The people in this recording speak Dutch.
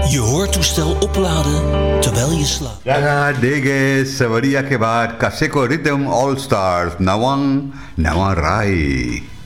Je hoortoestel opladen terwijl je slaapt. Raga Dege Savaria ke baad Kaseko Rhythm All Stars Nawang Rai.